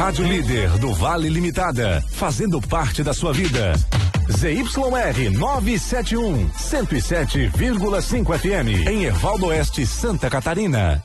Rádio Líder do Vale Limitada, fazendo parte da sua vida. ZYR 971, 107,5 FM, em Ervaldo Oeste, Santa Catarina.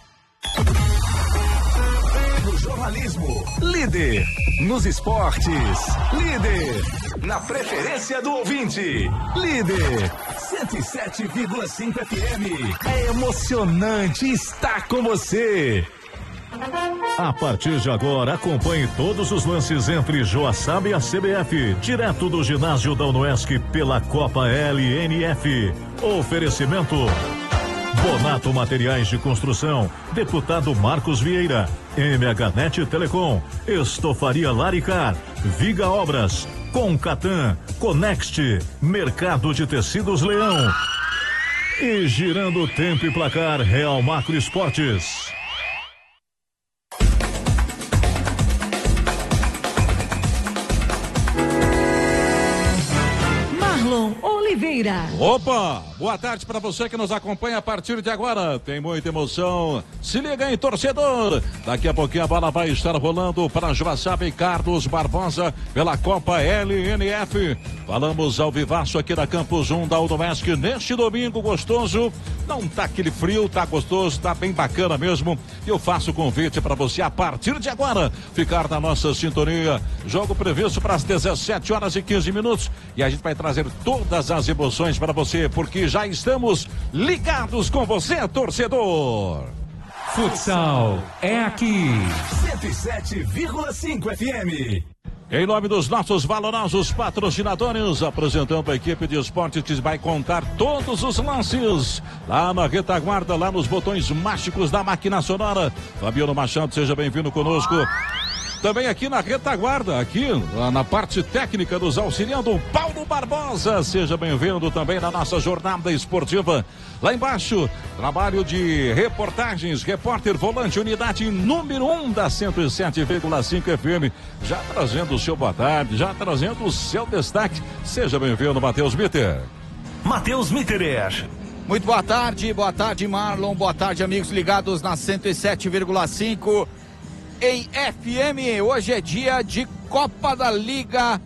No jornalismo, líder. Nos esportes, líder. Na preferência do ouvinte, líder. 107,5 FM. É emocionante estar com você. A partir de agora, acompanhe todos os lances entre Joaçaba e a CBF, direto do ginásio da UNOESC pela Copa LNF. Oferecimento: Bonato Materiais de Construção, Deputado Marcos Vieira, MHNet Telecom, Estofaria Laricar, Viga Obras, Concatan, Conext, Mercado de Tecidos Leão. E girando o tempo e placar, Real Macro Esportes. Oliveira. Opa, boa tarde para você que nos acompanha a partir de agora. Tem muita emoção. Se liga aí, torcedor. Daqui a pouquinho a bola vai estar rolando para Joaçaba e Carlos Barbosa pela Copa LNF. Falamos ao vivaço aqui da Campus 1 da UNOESC neste domingo gostoso. Não tá aquele frio, tá gostoso, tá bem bacana mesmo. E eu faço o convite para você a partir de agora ficar na nossa sintonia. Jogo previsto para as 17h15. E a gente vai trazer todas as emoções para você, porque já estamos ligados com você, torcedor. Futsal é aqui. 107,5 FM. Em nome dos nossos valorosos patrocinadores, apresentando a equipe de esportes que vai contar todos os lances lá na retaguarda, lá nos botões mágicos da máquina sonora. Fabiano Machado, seja bem-vindo conosco. Também aqui na retaguarda, aqui na parte técnica nos auxiliando, o Paulo Barbosa. Seja bem-vindo também na nossa jornada esportiva. Lá embaixo, trabalho de reportagens, repórter volante, unidade número 1 da 107,5 FM. Já trazendo o seu boa tarde, já trazendo o seu destaque. Seja bem-vindo, Matheus Mitter. Matheus Mitterer. Muito boa tarde, Marlon, boa tarde, amigos ligados na 107,5 em FM. Hoje é dia de Copa da Liga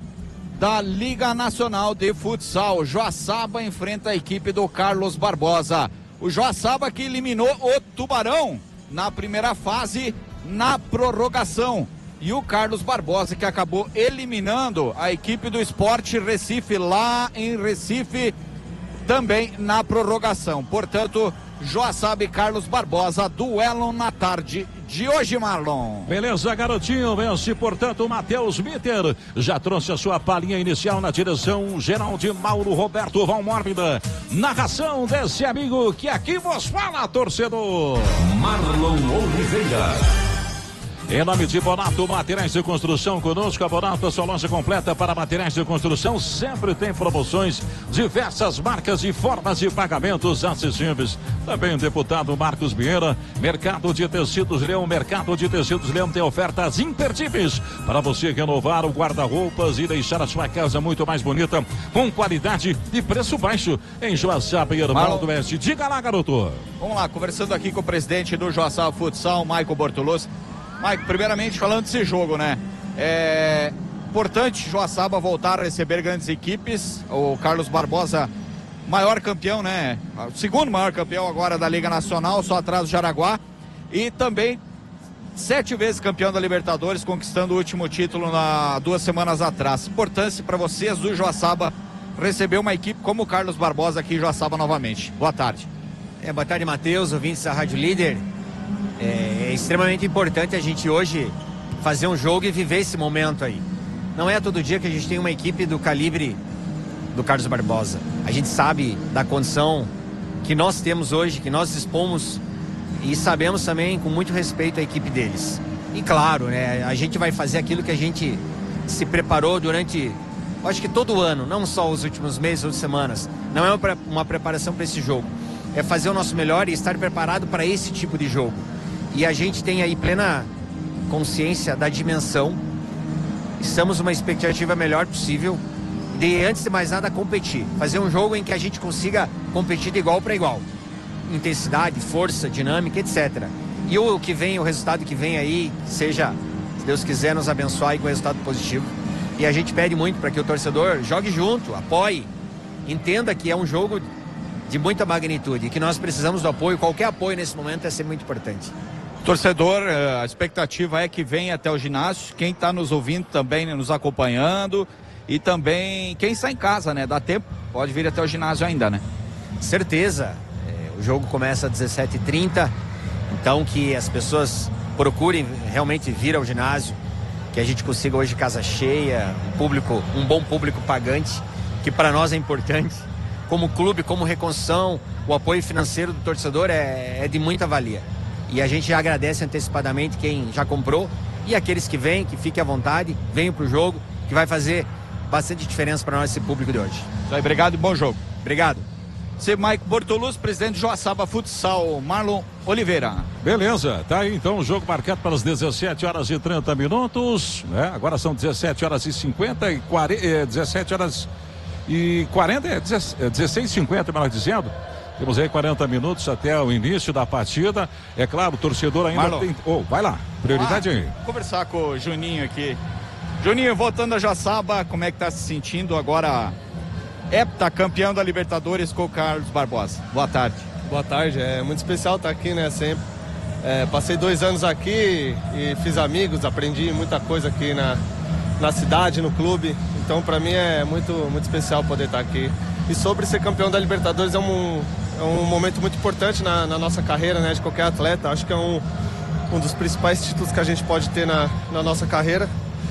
Nacional de Futsal. Joaçaba enfrenta a equipe do Carlos Barbosa. O Joaçaba que eliminou o Tubarão na primeira fase, na prorrogação. E o Carlos Barbosa que acabou eliminando a equipe do Sport Recife lá em Recife, também na prorrogação. Portanto, Joaçaba e Carlos Barbosa, duelo na tarde de hoje, Marlon. Beleza, garotinho, vence, portanto, o Matheus Mitter já trouxe a sua palhinha inicial na direção geral de Mauro Roberto Valmórbida. Narração desse amigo que aqui vos fala, torcedor. Marlon Oliveira. Em nome de Bonato Materiais de Construção, conosco a Bonato, a sua loja completa para materiais de construção, sempre tem promoções, diversas marcas e formas de pagamentos acessíveis. Também o deputado Marcos Vieira, Mercado de Tecidos Leão, Mercado de Tecidos Leão tem ofertas imperdíveis para você renovar o guarda-roupas e deixar a sua casa muito mais bonita, com qualidade e preço baixo em Joaçaba e Ervaldo Oeste. Diga lá, garoto. Vamos lá, conversando aqui com o presidente do Joaçaba Futsal, Maico Bortoluz. Mike, primeiramente falando desse jogo, né? É importante Joaçaba voltar a receber grandes equipes. O Carlos Barbosa, maior campeão, né? O segundo maior campeão agora da Liga Nacional, só atrás do Jaraguá. E também 7 vezes campeão da Libertadores, conquistando o último título 2 semanas atrás. Importância para vocês do Joaçaba receber uma equipe como o Carlos Barbosa aqui em Joaçaba novamente. Boa tarde. Boa tarde, Matheus, ouvintes da Rádio Líder. É extremamente importante a gente hoje fazer um jogo e viver esse momento aí. Não é todo dia que a gente tem uma equipe do calibre do Carlos Barbosa. A gente sabe da condição que nós temos hoje, que nós dispomos, e sabemos também com muito respeito a equipe deles. E claro, né, a gente vai fazer aquilo que a gente se preparou durante, acho que todo o ano, não só os últimos meses ou semanas. Não é uma preparação para esse jogo. É fazer o nosso melhor e estar preparado para esse tipo de jogo. E a gente tem aí plena consciência da dimensão. Estamos numa expectativa melhor possível de, antes de mais nada, competir. Fazer um jogo em que a gente consiga competir de igual para igual. Intensidade, força, dinâmica, etc. E o resultado que vem aí, seja se Deus quiser nos abençoar e com resultado positivo. E a gente pede muito para que o torcedor jogue junto, apoie, entenda que é um jogo de muita magnitude e que nós precisamos do apoio. Qualquer apoio nesse momento é sempre muito importante. Torcedor, a expectativa é que venha até o ginásio, quem está nos ouvindo também, nos acompanhando, e também quem está em casa, né? Dá tempo, pode vir até o ginásio ainda, né? Certeza. O jogo começa às 17h30, então que as pessoas procurem realmente vir ao ginásio, que a gente consiga hoje casa cheia, um bom público pagante, que para nós é importante. Como clube, como reconstrução, o apoio financeiro do torcedor é de muita valia. E a gente agradece antecipadamente quem já comprou e aqueles que vêm, que fiquem à vontade, venham para o jogo, que vai fazer bastante diferença para nós esse público de hoje. Obrigado e bom jogo. Obrigado. Você, Mike Bortoluz, presidente do Joaçaba Futsal, Marlon Oliveira. Beleza, tá aí então o jogo marcado para as 17h30, né? Agora são 17h50 e 40, 16h50, melhor dizendo. Temos aí 40 minutos até o início da partida. É claro, o torcedor ainda Marlon. tem... vai lá, prioridade aí. Conversar com o Juninho aqui. Juninho, voltando a Joaçaba, como é que tá se sentindo agora? Heptacampeão da Libertadores com o Carlos Barbosa. Boa tarde. Boa tarde, é muito especial estar aqui, né, sempre. Passei 2 anos aqui e fiz amigos, aprendi muita coisa aqui na cidade, no clube. Então, para mim é muito, muito especial poder estar aqui. E sobre ser campeão da Libertadores é um momento muito importante na nossa carreira, né, de qualquer atleta. Acho que é um dos principais títulos que a gente pode ter na nossa carreira.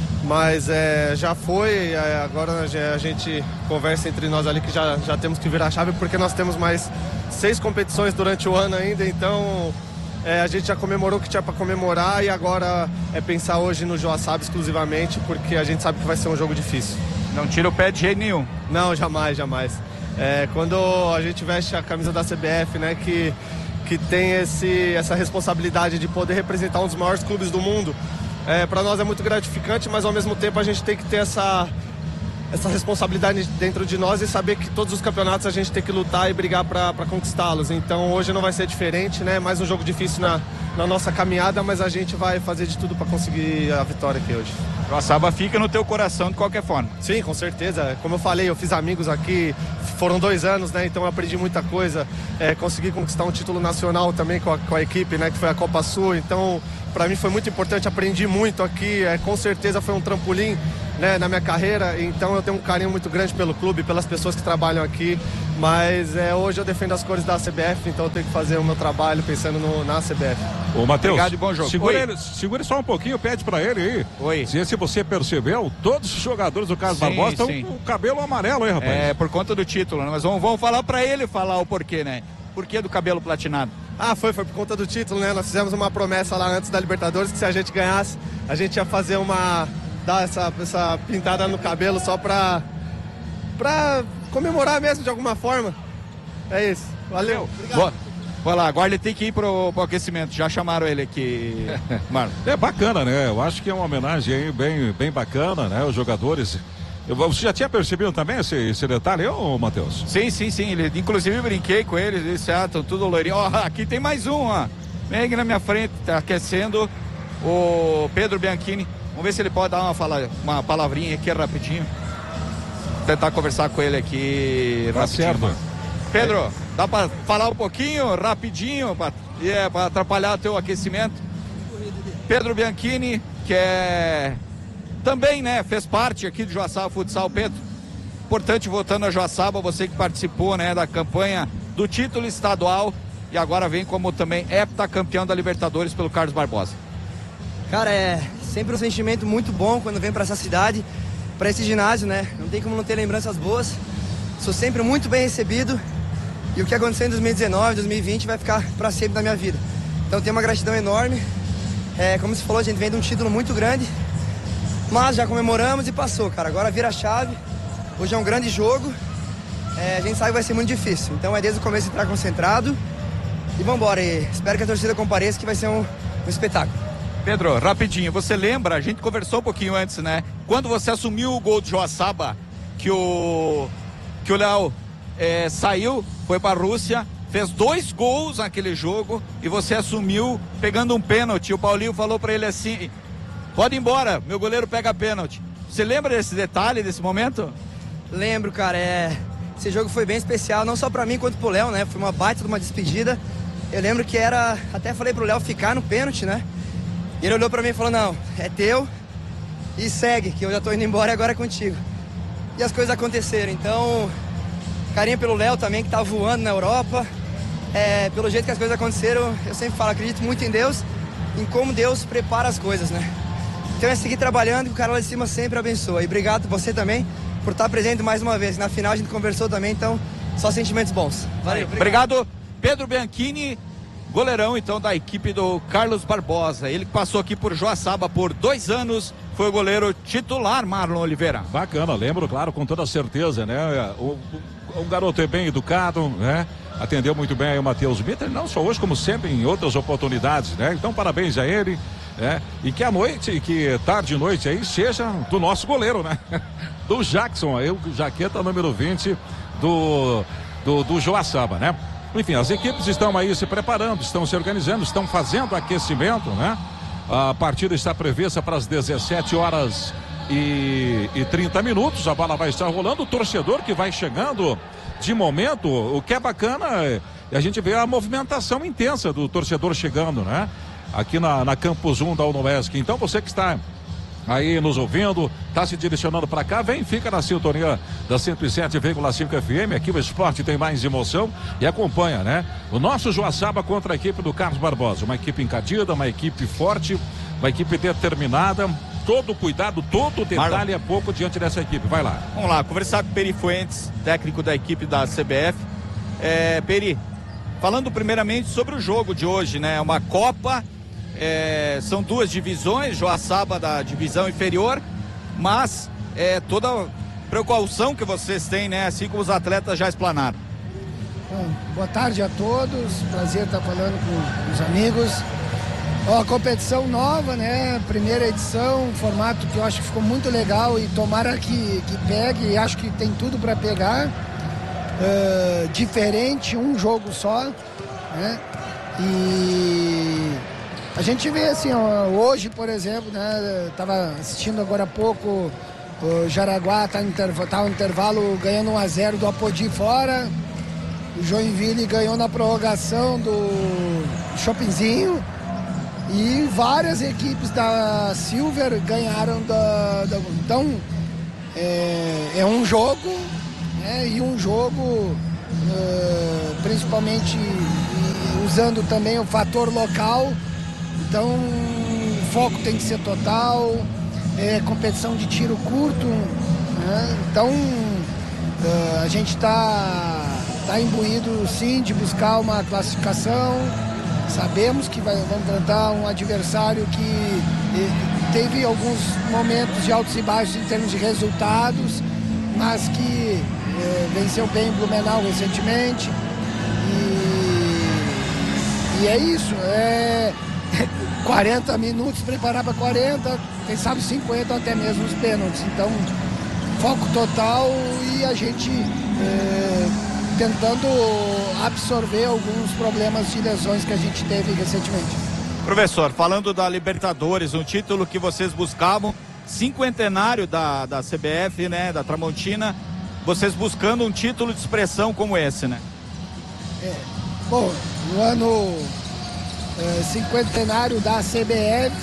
Mas já foi, agora a gente conversa entre nós ali que já temos que virar a chave, porque nós temos mais 6 competições durante o ano ainda, então a gente já comemorou o que tinha para comemorar e agora é pensar hoje no Joaçaba exclusivamente, porque a gente sabe que vai ser um jogo difícil. Não tira o pé de jeito nenhum. Não, jamais, jamais. Quando a gente veste a camisa da CBF, né, que tem essa responsabilidade de poder representar um dos maiores clubes do mundo, para nós é muito gratificante, mas ao mesmo tempo a gente tem que ter essa responsabilidade dentro de nós e saber que todos os campeonatos a gente tem que lutar e brigar para conquistá-los. Então hoje não vai ser diferente, né? Mais um jogo difícil na nossa caminhada, mas a gente vai fazer de tudo para conseguir a vitória aqui hoje. Joaçaba fica no teu coração de qualquer forma. Sim, com certeza. Como eu falei, eu fiz amigos aqui, foram 2 anos, né? Então eu aprendi muita coisa. Consegui conquistar um título nacional também com a equipe, né? Que foi a Copa Sul. Então, para mim foi muito importante, aprendi muito aqui. Com certeza foi um trampolim, né, na minha carreira. Então eu tenho um carinho muito grande pelo clube, pelas pessoas que trabalham aqui. Mas hoje eu defendo as cores da CBF, então eu tenho que fazer o meu trabalho pensando na CBF. Ô, Matheus, obrigado e bom jogo. Segure só um pouquinho, pede pra ele aí. Oi. Se você percebeu, todos os jogadores do Carlos Barbosa estão com o cabelo amarelo aí, rapaz. Por conta do título, né? Mas vamos falar pra ele falar o porquê, né? Porquê do cabelo platinado? Foi por conta do título, né? Nós fizemos uma promessa lá antes da Libertadores que se a gente ganhasse, a gente ia fazer dar essa pintada no cabelo só pra comemorar mesmo de alguma forma. É isso. Valeu. Obrigado. Vai lá, agora ele tem que ir pro aquecimento. Já chamaram ele aqui, Marlon. É bacana, né? Eu acho que é uma homenagem aí bem bacana, né? Os jogadores. Você já tinha percebido também esse detalhe, ô Matheus? Sim. Inclusive brinquei com ele, disse, estão tudo loirinho. Aqui tem mais um, ó. Vem aqui na minha frente, tá aquecendo o Pedro Bianchini. Vamos ver se ele pode dar uma palavrinha aqui rapidinho. Vou tentar conversar com ele aqui rapidinho. Certo. Pedro, dá pra falar um pouquinho, rapidinho, pra atrapalhar o teu aquecimento? Pedro Bianchini, que também, né, fez parte aqui do Joaçaba Futsal. Pedro, importante voltando a Joaçaba, você que participou, né, da campanha do título estadual e agora vem como também heptacampeão da Libertadores pelo Carlos Barbosa. Cara, é sempre um sentimento muito bom quando vem para essa cidade, para esse ginásio, né? Não tem como não ter lembranças boas. Sou sempre muito bem recebido e o que aconteceu em 2019, 2020 vai ficar para sempre na minha vida. Então tenho uma gratidão enorme. Como você falou, a gente vem de um título muito grande, mas já comemoramos e passou, cara. Agora vira a chave. Hoje é um grande jogo. A gente sabe que vai ser muito difícil. Então é desde o começo entrar concentrado e vambora. E espero que a torcida compareça, que vai ser um espetáculo. Pedro, rapidinho, você lembra, a gente conversou um pouquinho antes, né? Quando você assumiu o gol de Joaçaba, que o Léo saiu, foi para a Rússia, fez 2 gols naquele jogo e você assumiu pegando um pênalti. O Paulinho falou para ele assim, Pode ir embora, meu goleiro pega pênalti. Você lembra desse detalhe, desse momento? Lembro, cara, esse jogo foi bem especial, não só pra mim quanto pro Léo, né? Foi uma baita de uma despedida. Eu lembro que até falei pro Léo ficar no pênalti, né? E ele olhou pra mim e falou, não, é teu e segue, que eu já tô indo embora e agora é contigo. E as coisas aconteceram, então, carinho pelo Léo também, que tá voando na Europa. Pelo jeito que as coisas aconteceram, eu sempre falo, acredito muito em Deus, em como Deus prepara as coisas, né? Então é seguir trabalhando e o cara lá de cima sempre abençoa. E obrigado você também por estar presente mais uma vez. Na final a gente conversou também, então só sentimentos bons. Valeu. Obrigado, Pedro Bianchini, goleirão então da equipe do Carlos Barbosa. Ele que passou aqui por Joaçaba por 2 anos, foi o goleiro titular, Marlon Oliveira. Bacana, lembro, claro, com toda certeza, né? O garoto é bem educado, né? Atendeu muito bem aí o Matheus Bitter, não só hoje, como sempre em outras oportunidades, né? Então, parabéns a ele, né? E que a noite, que tarde e noite aí, seja do nosso goleiro, né? Do Jackson, aí o jaqueta número 20 do Joaçaba, né? Enfim, as equipes estão aí se preparando, estão se organizando, estão fazendo aquecimento, né? A partida está prevista para as 17h30, a bola vai estar rolando, o torcedor que vai chegando de momento, o que é bacana é a gente ver a movimentação intensa do torcedor chegando, né? Aqui na Campus 1 da UNOESC. Então você que está aí nos ouvindo, está se direcionando para cá, fica na sintonia da 107,5 FM, aqui o esporte tem mais emoção e acompanha, né? O nosso Joaçaba contra a equipe do Carlos Barbosa, uma equipe encadida, uma equipe forte, uma equipe determinada, todo cuidado, todo detalhe é pouco diante dessa equipe, vai lá. Vamos lá, conversar com o Peri Fuentes, técnico da equipe da CBF. Peri, falando primeiramente sobre o jogo de hoje, né? Uma Copa, são 2 divisões, Joaçaba da divisão inferior, mas toda a precaução que vocês têm, né? Assim como os atletas já explanaram. Bom, boa tarde a todos, prazer estar falando com os amigos. Ó, competição nova, né? Primeira edição, um formato que eu acho que ficou muito legal e tomara que pegue, e acho que tem tudo para pegar. Diferente, um jogo só, né? E a gente vê assim, ó, hoje, por exemplo, né? Tava assistindo agora há pouco, o Jaraguá tá no intervalo ganhando 1-0 do Apodi fora. O Joinville ganhou na prorrogação do Chopinzinho. E várias equipes da Silver ganharam então é um jogo, né? E um jogo principalmente usando também o fator local. Então o foco tem que ser total, competição de tiro curto, né? Então a gente tá imbuído sim de buscar uma classificação. Sabemos que vamos enfrentar um adversário que teve alguns momentos de altos e baixos em termos de resultados, mas que venceu bem em Blumenau recentemente. E é isso, 40 minutos, preparar para 40, quem sabe 50 até mesmo os pênaltis. Então, foco total e a gente tentando absorver alguns problemas de lesões que a gente teve recentemente. Professor, falando da Libertadores, um título que vocês buscavam, 50º da CBF, né, da Tramontina, vocês buscando um título de expressão como esse, né? Bom, no ano 50º da CBF,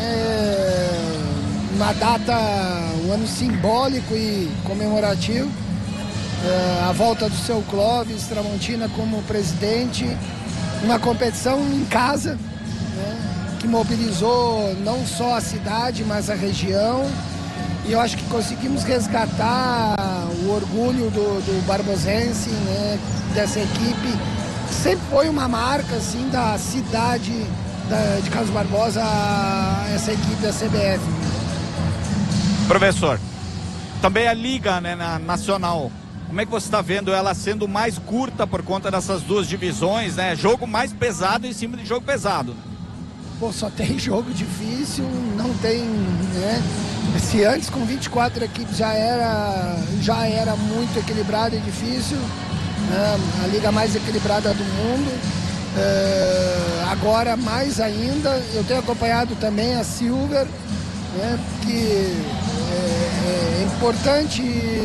uma data, um ano simbólico e comemorativo. A volta do seu Clóvis Tramontina como presidente, uma competição em casa, né, que mobilizou não só a cidade, mas a região, e eu acho que conseguimos resgatar o orgulho do barbosense, né, dessa equipe. Sempre foi uma marca assim, da cidade de Carlos Barbosa, essa equipe da CBF. Professor, também a Liga, né, nacional, como é que você está vendo ela sendo mais curta por conta dessas 2 divisões, né? Jogo mais pesado em cima de jogo pesado. Pô, só tem jogo difícil, não tem, né? Se antes com 24 equipes já era muito equilibrado e difícil, né? A liga mais equilibrada do mundo. Agora mais ainda, eu tenho acompanhado também a Silver, né? Que é importante,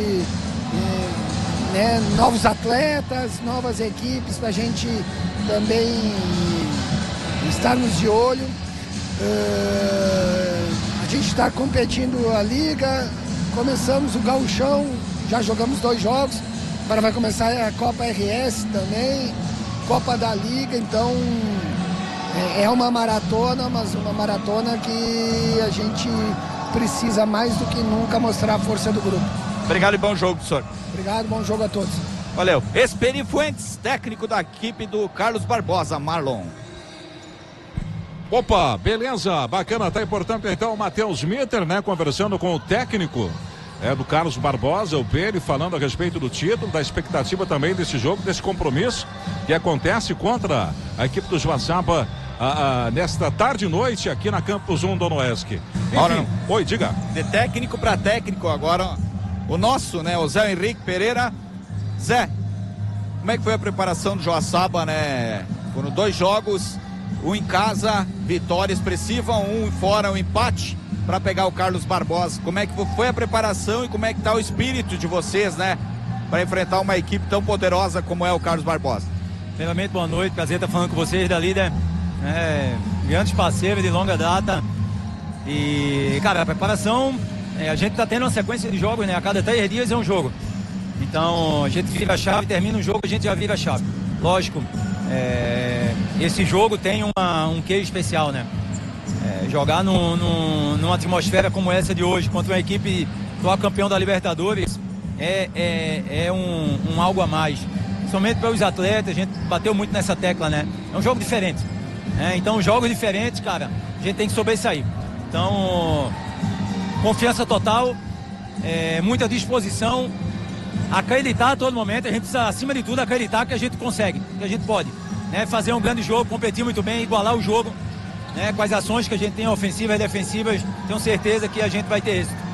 né? Novos atletas, novas equipes para a gente também estarmos de olho. A gente está competindo a Liga, começamos o Gauchão, já jogamos 2 jogos, agora vai começar a Copa RS também, Copa da Liga, então é uma maratona, mas uma maratona que a gente precisa mais do que nunca mostrar a força do grupo. Obrigado e bom jogo, professor. Obrigado, bom jogo a todos. Valeu. Esperi Fuentes, técnico da equipe do Carlos Barbosa, Marlon. Opa, beleza, bacana, tá importante então o Matheus Mitter, né, conversando com o técnico do Carlos Barbosa, o Peri, falando a respeito do título, da expectativa também desse jogo, desse compromisso que acontece contra a equipe do Joaçaba nesta tarde e noite aqui na Campus 1 do Onoesc. Oi, diga. De técnico para técnico agora, o nosso, né, o Zé Henrique Pereira. Zé, como é que foi a preparação do Joaçaba, né? Foram 2 jogos, um em casa, vitória expressiva, um fora, um empate para pegar o Carlos Barbosa. Como é que foi a preparação e como é que tá o espírito de vocês, né, para enfrentar uma equipe tão poderosa como é o Carlos Barbosa? Primeiramente, boa noite, prazer estar falando com vocês da Líder, grandes parceiros de longa data. E, cara, a preparação, a gente tá tendo uma sequência de jogos, né, a cada 3 dias é um jogo. Então a gente vira a chave, termina um jogo, a gente já vira a chave. Lógico, esse jogo tem um quê especial, né? Jogar numa atmosfera como essa de hoje, contra uma equipe atual campeão da Libertadores, é um algo a mais. Somente para os atletas, a gente bateu muito nessa tecla, né? É um jogo diferente. Então, jogos diferentes, cara, a gente tem que sobressair. Então, confiança total, muita disposição, acreditar a todo momento. A gente precisa, acima de tudo, acreditar que a gente consegue, que a gente pode, né, fazer um grande jogo, competir muito bem, igualar o jogo, né, com as ações que a gente tem, ofensivas e defensivas. Tenho certeza que a gente vai ter êxito.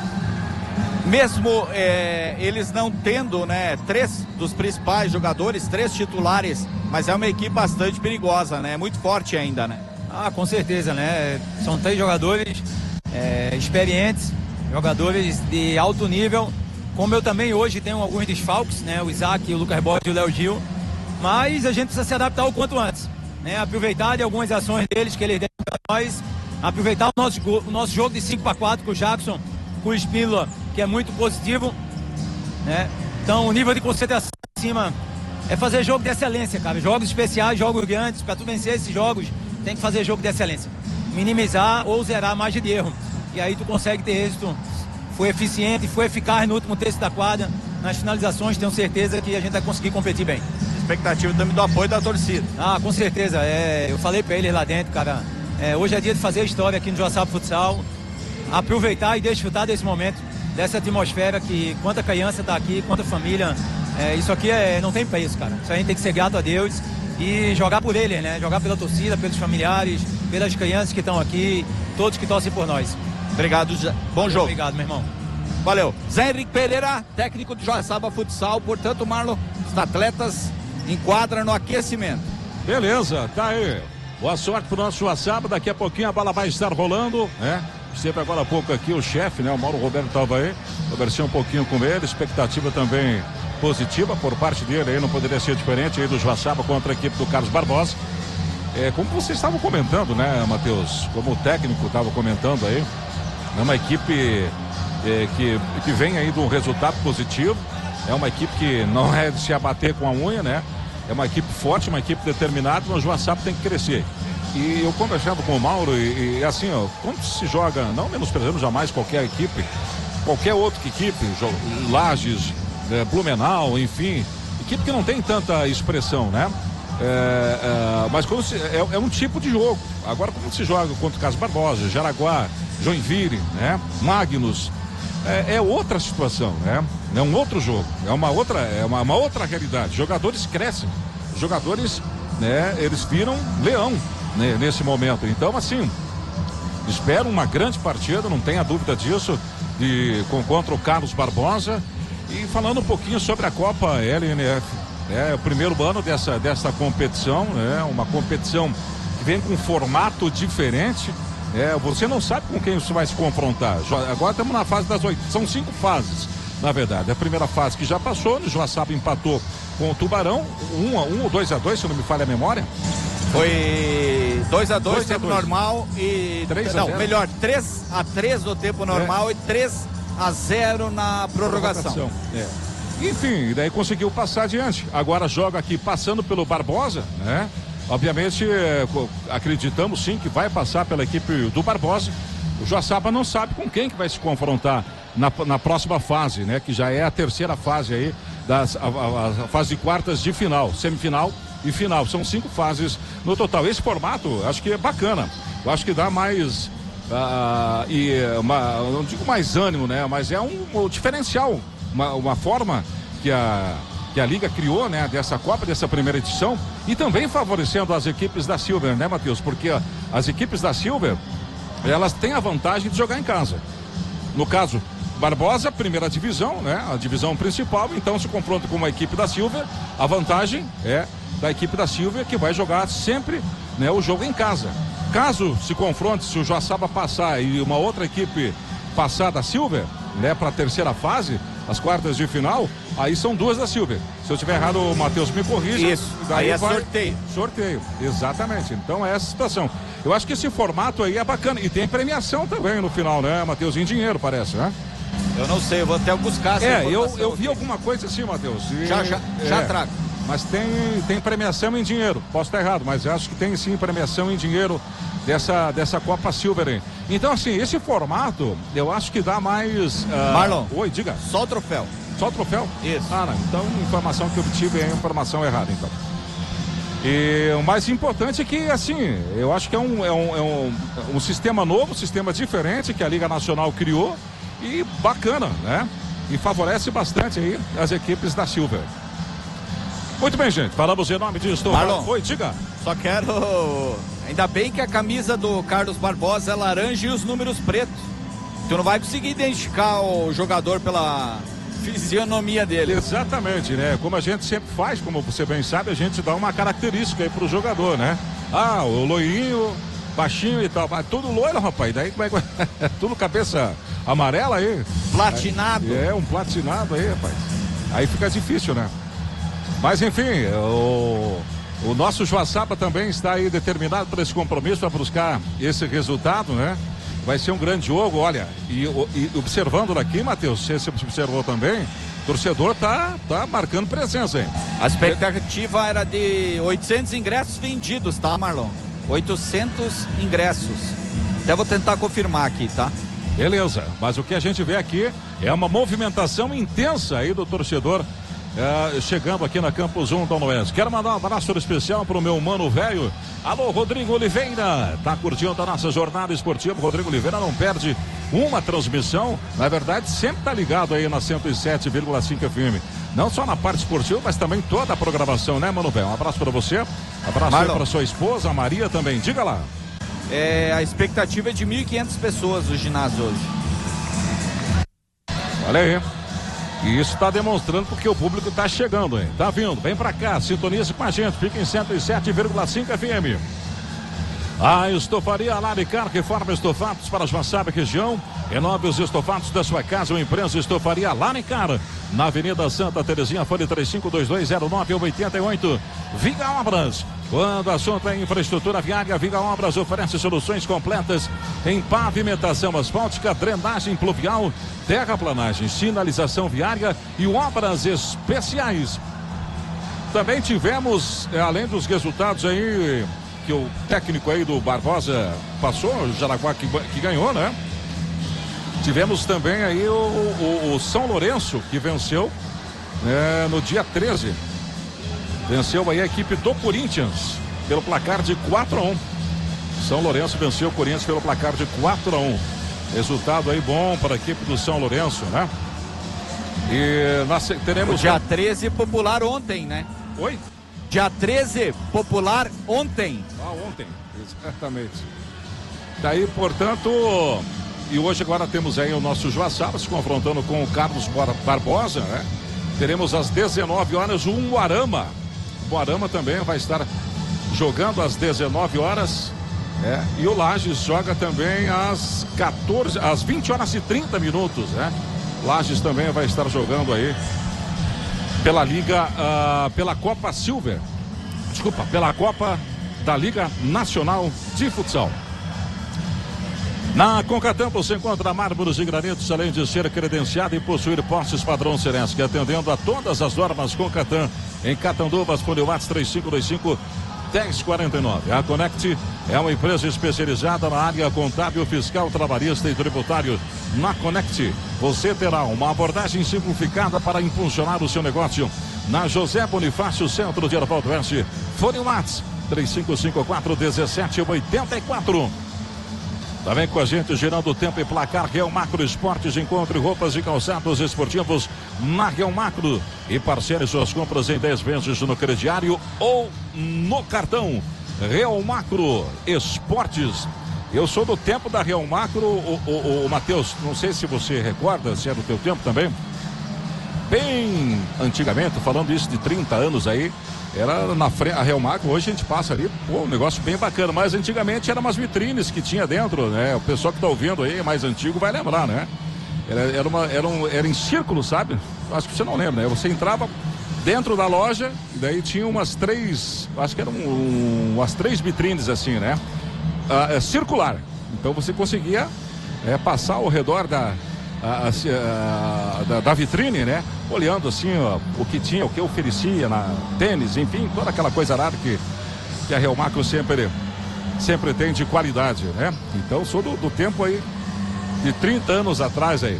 Mesmo eles não tendo, né, 3 dos principais jogadores, 3 titulares, mas é uma equipe bastante perigosa, né, muito forte ainda, né? Ah, com certeza, né? São 3 jogadores experientes, jogadores de alto nível. Como eu também hoje tenho alguns desfalques, né? O Isaac, o Lucas Borges e o Léo Gil. Mas a gente precisa se adaptar o quanto antes, né? Aproveitar de algumas ações deles que eles deram para nós. Aproveitar o nosso jogo de 5-4 com o Jackson, com o Espínola, que é muito positivo, né? Então o nível de concentração em cima é fazer jogo de excelência, cara. Jogos especiais, jogos grandes. Para tu vencer esses jogos, tem que fazer jogo de excelência. Minimizar ou zerar a margem de erro. E aí tu consegue ter êxito. Foi eficiente, foi eficaz no último terço da quadra. Nas finalizações, tenho certeza que a gente vai conseguir competir bem. Expectativa também do apoio da torcida. Ah, com certeza. Eu falei pra eles lá dentro, cara. Hoje é dia de fazer história aqui no Joaçaba Futsal. Aproveitar e desfrutar desse momento, dessa atmosfera que quanta criança tá aqui, quanta família. Isso aqui não tem preço, cara. Isso a gente tem que ser grato a Deus e jogar por eles, né? Jogar pela torcida, pelos familiares, pelas crianças que estão aqui, todos que torcem por nós. Obrigado, bom jogo. Obrigado, meu irmão. Valeu. Zé Henrique Pereira, técnico do Joaçaba Futsal. Portanto, Marlon, os atletas enquadram no aquecimento. Beleza, tá aí. Boa sorte pro nosso Joaçaba. Daqui a pouquinho a bola vai estar rolando, né? Esteve agora há pouco aqui o chefe, né? O Mauro Roberto estava aí. Conversei um pouquinho com ele. Expectativa também positiva por parte dele aí. Não poderia ser diferente aí do Joaçaba contra a equipe do Carlos Barbosa. Como vocês estavam comentando, né, Matheus? Como o técnico estava comentando aí. É uma equipe que vem aí de um resultado positivo. É uma equipe que não é de se abater com a unha, né? É uma equipe forte, uma equipe determinada, mas o Joaçaba tem que crescer. E eu conversando com o Mauro, e assim, ó, quando se joga, não menosprezando jamais qualquer equipe, qualquer outra equipe, Lages, Blumenau, enfim, equipe que não tem tanta expressão, né? Mas quando é um tipo de jogo. Agora, quando se joga contra o Carlos Barbosa, Jaraguá, Joinville, né? Magnus, é outra situação, né? É um outro jogo, é uma outra realidade. Jogadores crescem, jogadores, né? Eles viram leão, né? Nesse momento. Então, assim, espero uma grande partida, não tenha dúvida disso, contra o Carlos Barbosa. E falando um pouquinho sobre a Copa LNF. É o primeiro ano dessa competição, né? Uma competição que vem com um formato diferente, Você não sabe com quem você vai se confrontar. Agora estamos na fase das 8. São 5 fases, na verdade. A primeira fase que já passou, o Joaçaba empatou com o Tubarão, 1 ou 2-2, se não me falha a memória. Foi 2-2 tempo normal e 3-3 no tempo normal e 3-0 na prorrogação. Enfim, daí conseguiu passar adiante. Agora joga aqui passando pelo Barbosa, né? Obviamente, acreditamos sim que vai passar pela equipe do Barbosa. O Joaçaba não sabe com quem que vai se confrontar na próxima fase, né? Que já é a terceira fase aí, a fase de quartas de final, semifinal e final. São 5 fases no total. Esse formato, acho que é bacana. Eu acho que dá mais, não digo mais ânimo, né? Mas é um diferencial, uma forma que a Liga criou, né, dessa Copa, dessa primeira edição, e também favorecendo as equipes da Silver, né, Matheus? Porque as equipes da Silver, elas têm a vantagem de jogar em casa. No caso, Barbosa, primeira divisão, né, a divisão principal, então se confronta com uma equipe da Silver, a vantagem é da equipe da Silver, que vai jogar sempre, né, o jogo em casa. Caso se confronte, se o Joaçaba passar e uma outra equipe passar da Silver, né, para a terceira fase, as quartas de final, aí são 2 da Silver. Se eu estiver errado, o Matheus me corrija. Isso, daí é sorteio. Sorteio, exatamente. Então é essa situação. Eu acho que esse formato aí é bacana. E tem premiação também no final, né, Matheus? Em dinheiro, parece, né? Eu não sei, eu vou até buscar essa informação. Eu vi alguma coisa assim, Matheus. Já trago. Mas tem premiação em dinheiro. Posso estar errado, mas acho que tem sim premiação em dinheiro dessa Copa Silver aí. Então, assim, esse formato, eu acho que dá mais... Marlon. Oi, diga. Só o troféu. Só o troféu? Isso. Não. Então, informação que eu obtive é informação errada, então. E o mais importante é que, assim, eu acho que é um sistema novo, um sistema diferente que a Liga Nacional criou e bacana, né? E favorece bastante aí as equipes da Silver. Muito bem, gente. Falamos em nome disso. Marlon. Oi, diga. Só quero... Ainda bem que a camisa do Carlos Barbosa é laranja e os números pretos. Tu não vai conseguir identificar o jogador pela fisionomia dele. Exatamente, né? Como a gente sempre faz, como você bem sabe, a gente dá uma característica aí pro jogador, né? O loirinho, baixinho e tal. Tudo loiro, rapaz. Daí como é que... Tudo cabeça amarela aí. Platinado. Um platinado aí, rapaz. Aí fica difícil, né? Mas enfim, o nosso Joaçaba também está aí determinado para esse compromisso, para buscar esse resultado, né? Vai ser um grande jogo, olha, e observando daqui, Matheus, você observou também, o torcedor tá marcando presença, hein? A expectativa era de 800 ingressos vendidos, tá, Marlon? 800 ingressos. Até vou tentar confirmar aqui, tá? Beleza, mas o que a gente vê aqui é uma movimentação intensa aí do torcedor chegando aqui na Campus 1 da Oeste. Quero mandar um abraço especial pro meu mano velho. Alô, Rodrigo Oliveira. Tá curtindo a nossa jornada esportiva. Rodrigo Oliveira não perde uma transmissão. Na verdade, sempre tá ligado aí na 107,5 FM. Não só na parte esportiva, mas também toda a programação, né, mano velho? Um abraço pra você. Abraço aí pra sua esposa, a Maria também. Diga lá. A expectativa é de 1.500 pessoas no ginásio hoje. Olha aí. E isso está demonstrando porque o público está chegando, hein? Tá vindo, vem pra cá, sintonize com a gente, fica em 107,5 FM. A Estofaria Laricar, que forma estofados para a Joaçaba região. Renove os estofados da sua casa ou empresa. Estofaria Laricar, na Avenida Santa Terezinha, fone 35220988. Viga Obras. Quando o assunto é infraestrutura viária, Viga Obras oferece soluções completas em pavimentação asfáltica, drenagem pluvial, terraplanagem, sinalização viária e obras especiais. Também tivemos, além dos resultados aí, que o técnico aí do Barbosa passou, o Jaraguá que ganhou, né? Tivemos também aí o São Lourenço, que venceu no dia 13. Venceu aí a equipe do Corinthians pelo placar de 4-1. São Lourenço venceu o Corinthians pelo placar de 4-1. Resultado aí bom para a equipe do São Lourenço, né? E nós teremos... O dia 13 popular ontem, né? Oi? Dia 13 popular ontem. Ontem, exatamente. Daí, portanto... E hoje agora temos aí o nosso Joaçaba se confrontando com o Carlos Barbosa, né? Teremos às 19 horas o Umuarama. O Umuarama também vai estar jogando às 19 horas E o Lages joga também às 20 horas e 30 minutos, né? Lages também vai estar jogando aí pela Liga, pela Copa Silver. Desculpa, pela Copa da Liga Nacional de Futsal. Na Concatampo você encontra mármores e granitos, além de ser credenciado e possuir postes padrão Seresc, atendendo a todas as normas Concatam. Em Catanduvas, por WhatsApp 3525-1049. A Conect é uma empresa especializada na área contábil, fiscal, trabalhista e tributário. Na Conect, você terá uma abordagem simplificada para impulsionar o seu negócio. Na José Bonifácio, centro de Erval do Oeste. Fone WhatsApp 3554-1784. Também com a gente, girando o tempo e placar, Real Macro Esportes. Encontre roupas e calçados esportivos na Real Macro e parcele suas compras em 10 vezes no crediário ou no cartão. Real Macro Esportes. Eu sou do tempo da Real Macro, o Matheus, não sei se você recorda, se é do teu tempo também. Bem antigamente, falando isso de 30 anos aí, era na frente, a Real Macro, hoje a gente passa ali, um negócio bem bacana, mas antigamente eram umas vitrines que tinha dentro, né? O pessoal que tá ouvindo aí, mais antigo, vai lembrar, né? Era em círculo, sabe? Acho que você não lembra, né? Você entrava dentro da loja, e daí tinha umas 3, acho que eram umas 3 vitrines assim, né? Circular. Então você conseguia passar ao redor da vitrine, né? Olhando assim, ó, o que tinha, o que oferecia na tênis, enfim, toda aquela coisa rara que a Real Macro sempre tem de qualidade, né? Então sou do tempo aí de 30 anos atrás aí.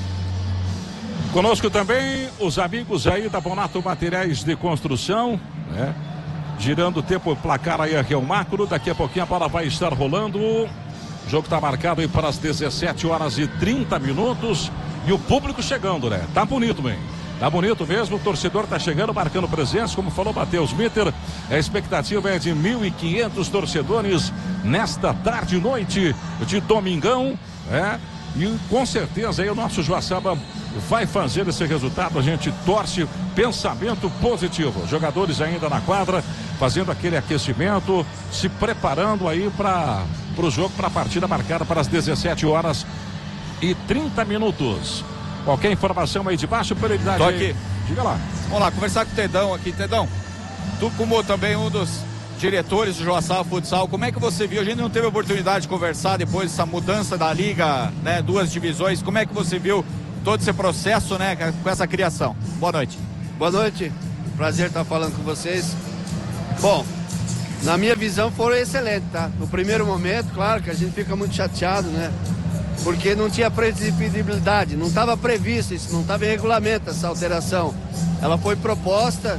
Conosco também os amigos aí da Bonato Materiais de Construção, né? Girando o tempo, placar aí a Real Macro. Daqui a pouquinho a bola vai estar rolando. O jogo está marcado aí para as 17 horas e 30 minutos. E o público chegando, né? Tá bonito, bem. Tá bonito mesmo. O torcedor tá chegando, marcando presença. Como falou Matheus Mitter, a expectativa é de 1.500 torcedores nesta tarde e noite de domingão, né? E com certeza aí o nosso Joaçaba vai fazer esse resultado. A gente torce, pensamento positivo. Jogadores ainda na quadra, fazendo aquele aquecimento, se preparando aí para o jogo, para a partida marcada para as 17 horas e 30 minutos. Qualquer informação aí de baixo, prioridade. Tô aqui. Diga lá. Vamos lá, conversar com o Tedão aqui. Tedão, tu como também um dos diretores do Joaçaba Futsal, como é que você viu? A gente não teve oportunidade de conversar depois dessa mudança da liga, né? 2 divisões. Como é que você viu todo esse processo, né? Com essa criação. Boa noite. Boa noite. Prazer estar falando com vocês. Bom, na minha visão foram excelentes, tá? No primeiro momento, claro que a gente fica muito chateado, né? Porque não tinha previsibilidade, não estava previsto isso, não estava em regulamento essa alteração. Ela foi proposta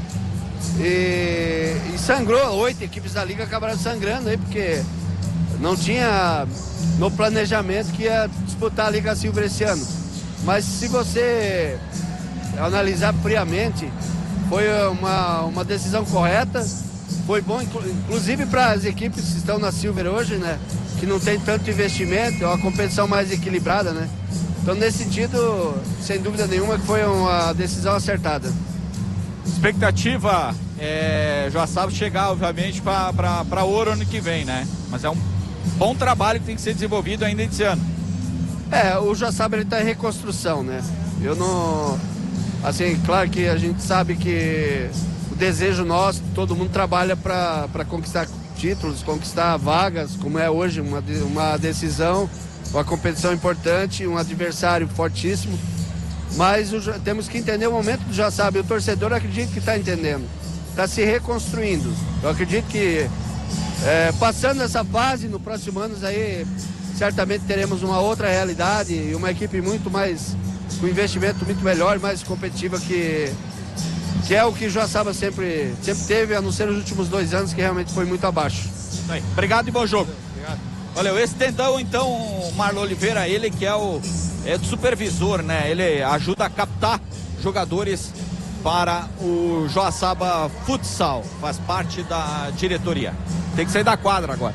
e sangrou. 8 equipes da liga acabaram sangrando aí, porque não tinha no planejamento que ia disputar a Liga Silver esse ano. Mas se você analisar friamente, foi uma decisão correta, foi bom, inclusive para as equipes que estão na Silver hoje, né? Que não tem tanto investimento, é uma competição mais equilibrada, né? Então, nesse sentido, sem dúvida nenhuma, que foi uma decisão acertada. Expectativa Joaçaba chegar, obviamente, para ouro ano que vem, né? Mas é um bom trabalho que tem que ser desenvolvido ainda esse ano. O Joaçaba está em reconstrução, né? Eu não... Assim, claro que a gente sabe que o desejo nosso, todo mundo trabalha para conquistar títulos, conquistar vagas, como é hoje, uma decisão, uma competição importante, um adversário fortíssimo, mas temos que entender o momento do Joaçaba, e o torcedor acredito que está entendendo, está se reconstruindo. Eu acredito que passando essa fase, no próximo ano aí, certamente teremos uma outra realidade e uma equipe muito mais, com investimento muito melhor, mais competitiva, que é o que o Joaçaba sempre teve, a não ser nos últimos 2 anos, que realmente foi muito abaixo. Aí, obrigado e bom jogo. Obrigado. Valeu. Esse Tedão, então, o Marlon Oliveira, ele que é o supervisor, né? Ele ajuda a captar jogadores para o Joaçaba Futsal, faz parte da diretoria. Tem que sair da quadra agora.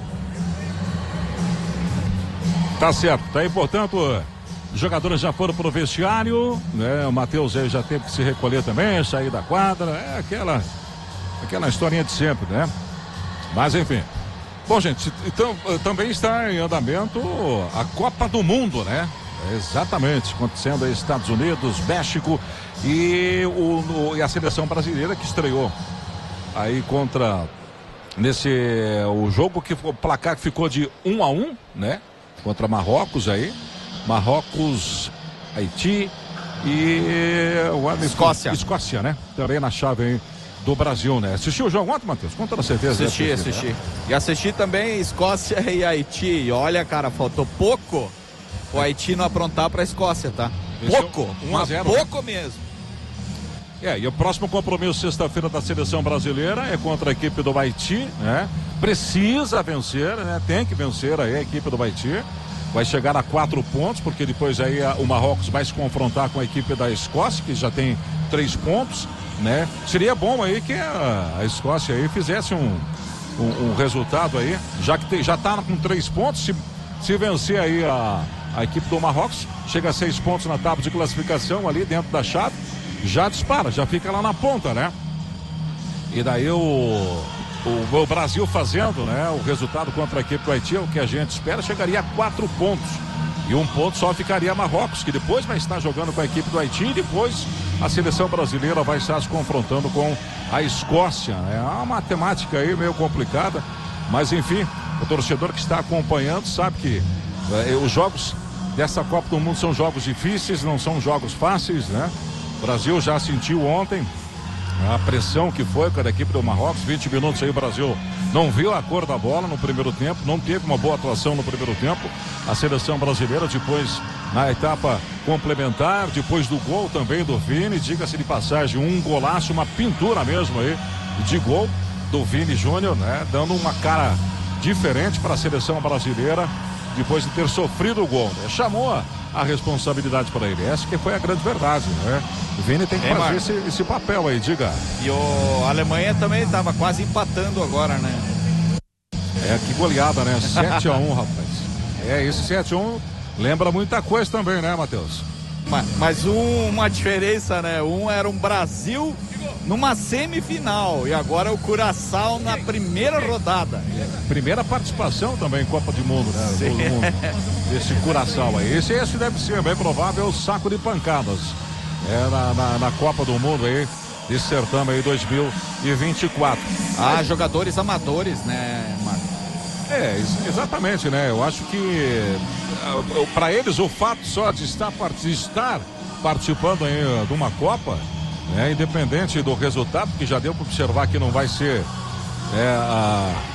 Tá certo, tá aí, portanto, os jogadores já foram pro vestiário, né? O Matheus aí já teve que se recolher também, sair da quadra, aquela historinha de sempre, né? Mas enfim, Bom, gente, então também está em andamento a Copa do Mundo, né? Exatamente, acontecendo aí Estados Unidos, México e a seleção brasileira que estreou aí contra o jogo que o placar ficou de 1-1, né? Contra Marrocos aí, Marrocos, Haiti e Escócia, né? Também na chave aí do Brasil, né? Assistiu o jogo ontem, Matheus? Com toda certeza. Assisti. Né? E assisti também Escócia e Haiti. E olha, cara, faltou pouco o Haiti não aprontar pra Escócia, tá? Pouco, 1-0, pouco mesmo. E o próximo compromisso sexta-feira da seleção brasileira é contra a equipe do Haiti, né? Precisa vencer, né? Tem que vencer aí a equipe do Haiti. Vai chegar a 4 pontos, porque depois aí o Marrocos vai se confrontar com a equipe da Escócia, que já tem 3 pontos, né? Seria bom aí que a Escócia aí fizesse um resultado aí, já que já tá com 3 pontos, se vencer aí a equipe do Marrocos, chega a 6 pontos na tábua de classificação ali dentro da chave, já dispara, já fica lá na ponta, né? E daí o Brasil fazendo, né, o resultado contra a equipe do Haiti, o que a gente espera, chegaria a 4 pontos. E 1 ponto só ficaria Marrocos, que depois vai estar jogando com a equipe do Haiti e depois a seleção brasileira vai estar se confrontando com a Escócia. É uma matemática aí meio complicada, mas enfim, o torcedor que está acompanhando sabe que os jogos dessa Copa do Mundo são jogos difíceis, não são jogos fáceis, né? O Brasil já sentiu ontem a pressão que foi com a equipe do Marrocos, 20 minutos aí o Brasil não viu a cor da bola no primeiro tempo, não teve uma boa atuação no primeiro tempo. A seleção brasileira depois na etapa complementar, depois do gol também do Vini, diga-se de passagem, um golaço, uma pintura mesmo aí de gol do Vini Júnior, né? Dando uma cara diferente para a seleção brasileira depois de ter sofrido o gol, né? Chamou a responsabilidade para ele. Essa que foi a grande verdade, né? O Vini tem que fazer esse papel aí, diga. E a Alemanha também estava quase empatando agora, né? Que goleada, né? 7-1, rapaz. Esse 7-1 lembra muita coisa também, né, Matheus? Mas uma diferença, né? Era um Brasil numa semifinal e agora o Curaçao na primeira rodada. Primeira participação também em Copa do Mundo, né? Sim. Do mundo. Esse Curaçao aí. Esse deve ser bem provável o saco de pancadas. Na Copa do Mundo aí, desse certame aí 2024. Jogadores amadores, né, Marcos? Exatamente, né? Eu acho que para eles o fato só de estar participando aí de uma Copa, independente do resultado, que já deu para observar que não vai ser